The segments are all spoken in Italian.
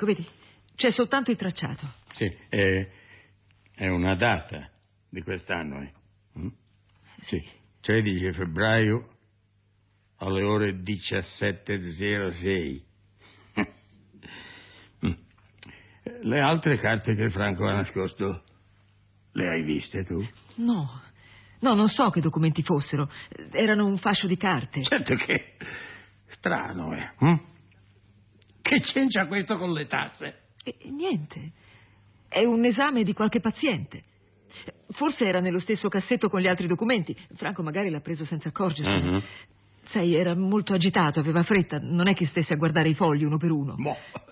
Ecco, vedi, c'è soltanto il tracciato. Sì, è una data di quest'anno, Sì, 13 febbraio alle ore 17:06. Le altre carte che Franco ha nascosto, le hai viste tu? No, non so che documenti fossero. Erano un fascio di carte. Certo che strano, Che c'entra questo con le tasse? Niente. È un esame di qualche paziente. Forse era nello stesso cassetto con gli altri documenti. Franco magari l'ha preso senza accorgersene. Uh-huh. Sai, era molto agitato, aveva fretta. Non è che stesse a guardare i fogli uno per uno.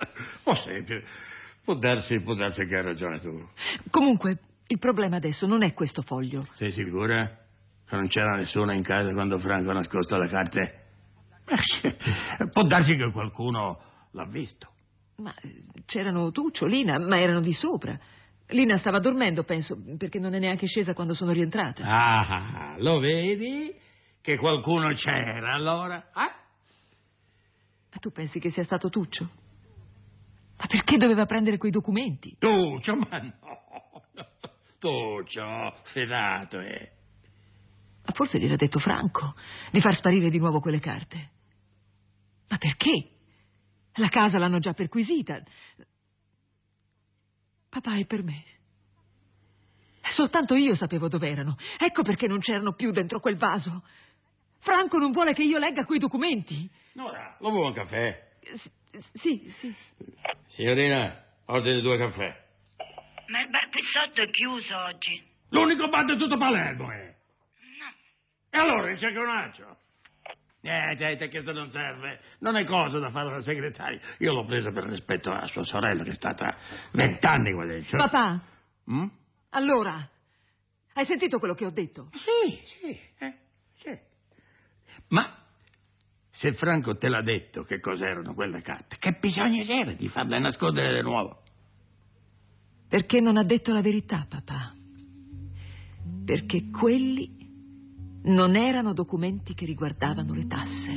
Può darsi che hai ragione tu. Comunque, il problema adesso non è questo foglio. Sei sicura che non c'era nessuno in casa quando Franco ha nascosto le carte? Può darsi che qualcuno l'ha visto. Ma c'erano Tuccio, Lina, ma erano di sopra. Lina stava dormendo, penso, perché non è neanche scesa quando sono rientrata. Ah, lo vedi? Che qualcuno c'era allora? Ma tu pensi che sia stato Tuccio? Ma perché doveva prendere quei documenti? Tuccio, ma no. Tuccio, fidato, Ma forse gliel'ha detto Franco di far sparire di nuovo quelle carte. Ma perché? La casa l'hanno già perquisita. Papà, è per me. Soltanto io sapevo dov'erano. Ecco perché non c'erano più dentro quel vaso. Franco non vuole che io legga quei documenti. Nora, lo vuoi un caffè? Sì. Signorina, ordini 2 caffè. Ma il bar Pizzotto è chiuso oggi. L'unico bar di tutto Palermo, No. E allora c'è che un altro? Questo non serve. Non è cosa da fare alla segretaria. Io l'ho presa per rispetto a sua sorella, che è stata 20 anni qua dentro. Papà, allora, hai sentito quello che ho detto? Sì. Ma se Franco te l'ha detto che cos'erano quelle carte, che bisogno c'era di farle nascondere di nuovo? Perché non ha detto la verità, papà. Perché quelli non erano documenti che riguardavano le tasse.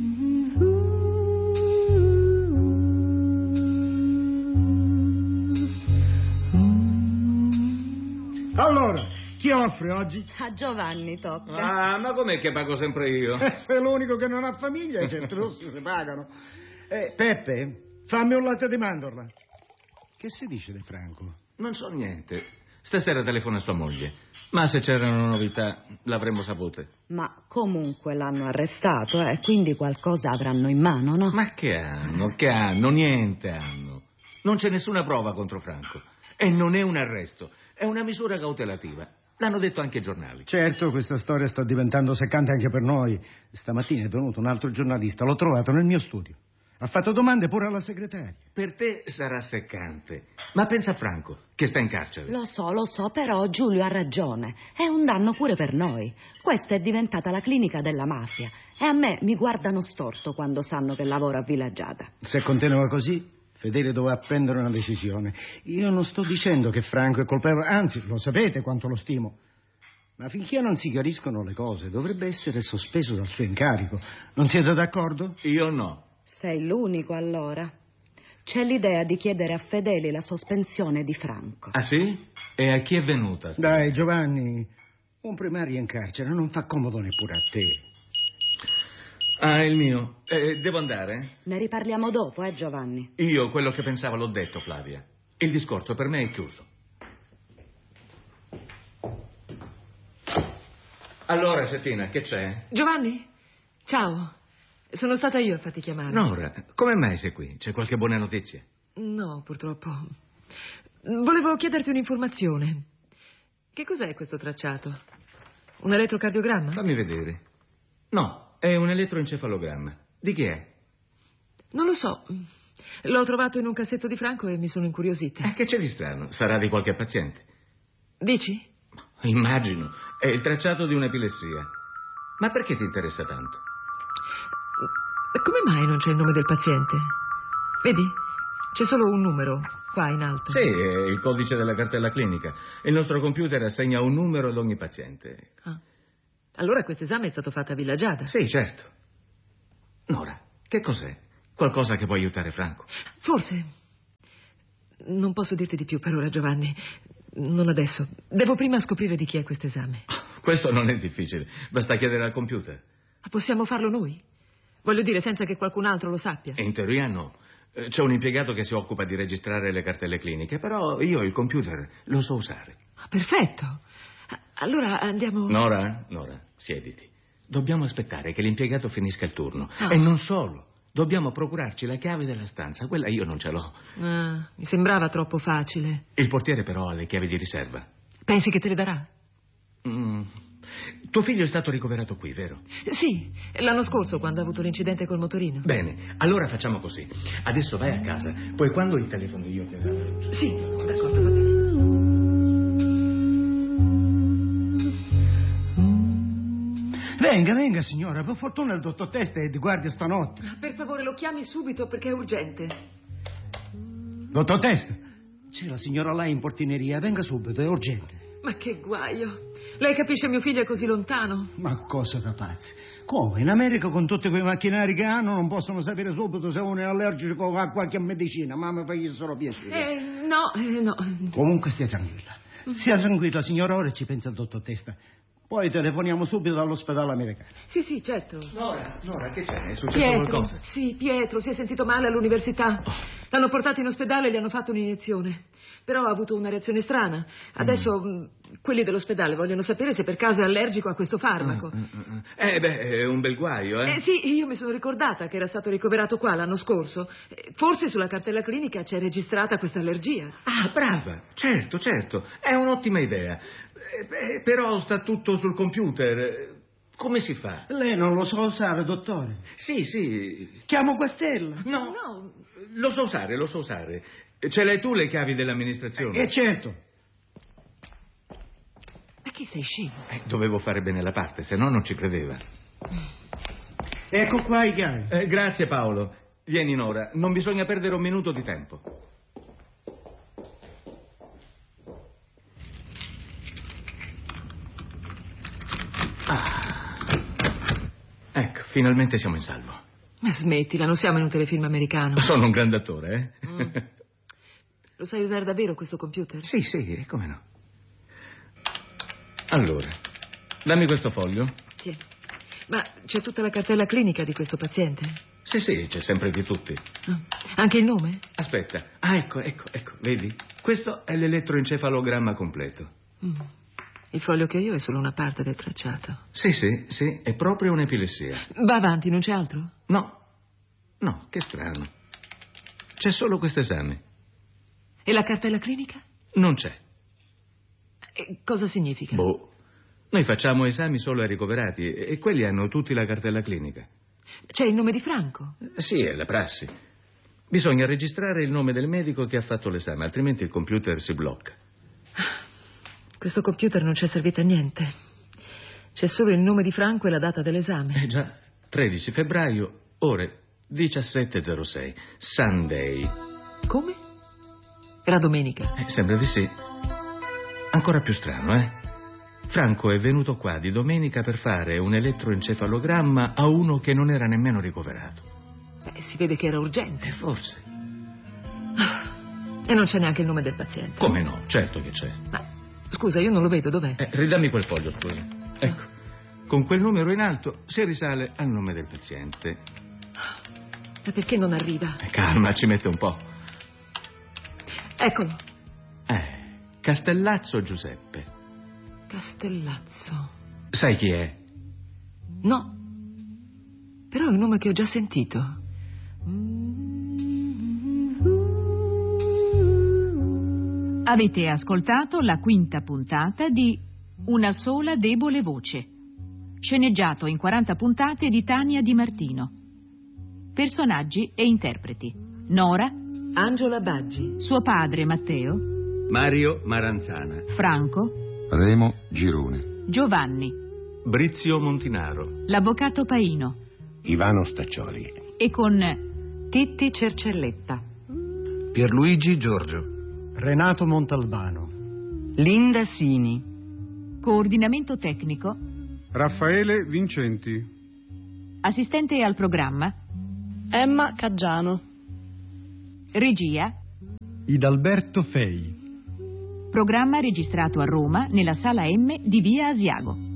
Allora, chi offre oggi? A Giovanni tocca. Ah, ma com'è che pago sempre io? Sei l'unico che non ha famiglia, i centrossi si pagano. Peppe, fammi un latte di mandorla. Che si dice di Franco? Non so niente. Stasera telefona a sua moglie. Ma se c'erano novità, l'avremmo sapute. Ma comunque l'hanno arrestato, quindi qualcosa avranno in mano, no? Ma che hanno? Che hanno? Niente hanno. Non c'è nessuna prova contro Franco. E non è un arresto, è una misura cautelativa. L'hanno detto anche i giornali. Certo, questa storia sta diventando seccante anche per noi. Stamattina è venuto un altro giornalista, l'ho trovato nel mio studio. Ha fatto domande pure alla segretaria. Per te sarà seccante. Ma pensa a Franco, che sta in carcere. Lo so, però Giulio ha ragione. È un danno pure per noi. Questa è diventata la clinica della mafia. E a me mi guardano storto quando sanno che lavoro a Villaggiata. Se continua così, Fedele dovrà prendere una decisione. Io non sto dicendo che Franco è colpevole, anzi, lo sapete quanto lo stimo. Ma finché non si chiariscono le cose, dovrebbe essere sospeso dal suo incarico. Non siete d'accordo? Io no. Sei l'unico allora. C'è l'idea di chiedere a Fedeli la sospensione di Franco. Ah sì? E a chi è venuta? Dai, Giovanni, un primario in carcere non fa comodo neppure a te. Ah, il mio. Devo andare? Ne riparliamo dopo, Giovanni? Io quello che pensavo l'ho detto, Flavia. Il discorso per me è chiuso. Allora, Settina, che c'è? Giovanni, ciao. Sono stata io a farti chiamare. Nora, come mai sei qui? C'è qualche buona notizia? No, purtroppo. Volevo chiederti un'informazione. Che cos'è questo tracciato? Un elettrocardiogramma? Fammi vedere. No, è un elettroencefalogramma. Di chi è? Non lo so. L'ho trovato in un cassetto di Franco e mi sono incuriosita. Che c'è di strano? Sarà di qualche paziente. Dici? Immagino. È il tracciato di un'epilessia. Ma perché ti interessa tanto? Come mai non c'è il nome del paziente? Vedi? C'è solo un numero, qua in alto. Sì, è il codice della cartella clinica. Il nostro computer assegna un numero ad ogni paziente. Ah. Allora questo esame è stato fatto a Villaggiata? Sì, certo. Nora, che cos'è? Qualcosa che può aiutare Franco? Forse. Non posso dirti di più per ora, Giovanni. Non adesso. Devo prima scoprire di chi è questo esame. Questo non è difficile. Basta chiedere al computer. Ma possiamo farlo noi? Voglio dire, senza che qualcun altro lo sappia. In teoria no. C'è un impiegato che si occupa di registrare le cartelle cliniche, però io il computer lo so usare. Perfetto. Allora andiamo... Nora, siediti. Dobbiamo aspettare che l'impiegato finisca il turno. E non solo. Dobbiamo procurarci la chiave della stanza. Quella io non ce l'ho. Mi sembrava troppo facile. Il portiere però ha le chiavi di riserva. Pensi che te le darà? Tuo figlio è stato ricoverato qui, vero? Sì, l'anno scorso quando ha avuto l'incidente col motorino. Bene, allora facciamo così. Adesso vai a casa, poi quando gli telefono io ti darò la luce. Sì, d'accordo, va bene. Venga, signora, per fortuna il dottor Testa è di guardia stanotte. Per favore, lo chiami subito perché è urgente. Dottor Testa, c'è la signora là in portineria, venga subito, è urgente. Ma che guaio. Lei capisce mio figlio è così lontano? Ma cosa da pazzi? Come? In America con tutti quei macchinari che hanno non possono sapere subito se uno è allergico a qualche medicina. Mamma, fagli solo piacere. No. Comunque stia tranquilla. Stia tranquilla, signora, ora ci pensa il dottor Testa. Poi telefoniamo subito dall'ospedale americano. Sì, certo. Nora, che c'è? È successo qualcosa? Sì, Pietro, si è sentito male all'università. L'hanno portato in ospedale e gli hanno fatto un'iniezione. Però ha avuto una reazione strana. Adesso quelli dell'ospedale vogliono sapere se per caso è allergico a questo farmaco. È un bel guaio, eh? Sì, io mi sono ricordata che era stato ricoverato qua l'anno scorso. Forse sulla cartella clinica c'è registrata questa allergia. Ah, brava, certo, è un'ottima idea. Però sta tutto sul computer. Come si fa? Lei non lo sa usare, dottore? Sì. Chiamo Quastella. No, lo so usare. Ce l'hai tu le chiavi dell'amministrazione? Certo. Ma che sei scemo? Dovevo fare bene la parte, se no non ci credeva. Ecco qua i chiavi. Grazie Paolo. Vieni Nora, non bisogna perdere un minuto di tempo. Ecco, finalmente siamo in salvo. Ma smettila, non siamo in un telefilm americano. Sono un grande attore, eh? Lo sai usare davvero questo computer? Sì, come no. Allora, dammi questo foglio. Sì. Ma c'è tutta la cartella clinica di questo paziente? Sì, c'è sempre di tutti. Anche il nome? Aspetta. Ecco, vedi? Questo è l'elettroencefalogramma completo. Il foglio che ho io è solo una parte del tracciato. Sì, è proprio un'epilessia. Va avanti, non c'è altro? No, che strano. C'è solo questo esame. E la cartella clinica? Non c'è. E cosa significa? Noi facciamo esami solo ai ricoverati e quelli hanno tutti la cartella clinica. C'è il nome di Franco? Sì, è la prassi. Bisogna registrare il nome del medico che ha fatto l'esame, altrimenti il computer si blocca. Questo computer non ci è servito a niente. C'è solo il nome di Franco e la data dell'esame. Già, 13 febbraio, ore 17:06, Sunday. Come? Era domenica. Sembra di sì. Ancora più strano, eh? Franco è venuto qua di domenica per fare un elettroencefalogramma a uno che non era nemmeno ricoverato. Si vede che era urgente. Forse. E non c'è neanche il nome del paziente. Come no? Certo che c'è. Ma, scusa, io non lo vedo, dov'è? Ridammi quel foglio, scusa. Ecco. Con quel numero in alto si risale al nome del paziente. Ma perché non arriva? Calma, ci mette un po'. Eccolo. Castellazzo Giuseppe. Castellazzo. Sai chi è? No. Però è un nome che ho già sentito. Avete ascoltato la quinta puntata di Una sola debole voce, sceneggiato in 40 puntate di Tania Di Martino. Personaggi e interpreti: Nora, Angela Baggi, suo padre Matteo, Mario Maranzana, Franco, Remo Girone, Giovanni, Brizio Montinaro, l'avvocato Paino, Ivano Staccioli e con Titti Cercelletta, Pierluigi Giorgio, Renato Montalbano, Linda Sini, coordinamento tecnico, Raffaele Vincenti, assistente al programma, Emma Caggiano, regia, Idalberto Fei. Programma registrato a Roma nella Sala M di Via Asiago.